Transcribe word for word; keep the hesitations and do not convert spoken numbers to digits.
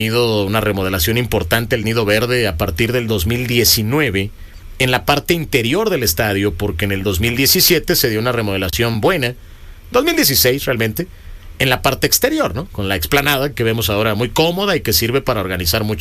tenido una remodelación importante el Nido Verde a partir del dos mil diecinueve en la parte interior del estadio, porque en el dos mil diecisiete se dio una remodelación buena, dos mil dieciséis realmente, en la parte exterior, ¿no? Con la explanada que vemos ahora muy cómoda y que sirve para organizar mucho